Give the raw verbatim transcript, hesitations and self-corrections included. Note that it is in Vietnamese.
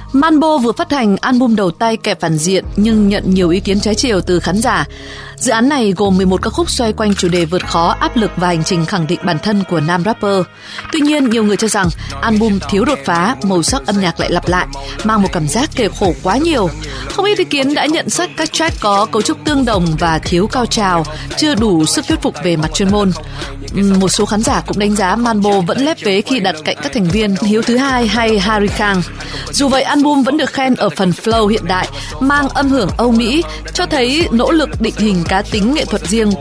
Mambo vừa phát hành album đầu tay kẹp phản diện nhưng nhận nhiều ý kiến trái chiều từ khán giả. Dự án này gồm mười một ca khúc xoay quanh chủ đề vượt khó, áp lực và hành trình khẳng định bản thân của nam rapper. Tuy nhiên, nhiều người cho rằng album thiếu đột phá, màu sắc âm nhạc lại lặp lại, mang một cảm giác kể khổ quá nhiều. Không ít ý kiến đã nhận xét các track có cấu trúc tương đồng và thiếu cao trào, chưa đủ sức thuyết phục về mặt chuyên môn. Một số khán giả cũng đánh giá Mambo vẫn lép vế khi đặt cạnh các thành viên Hiếu thứ hai hay Harry Khang. Dù vậy, album vẫn được khen ở phần flow hiện đại, mang âm hưởng Âu Mỹ, cho thấy nỗ lực định hình cá tính nghệ thuật riêng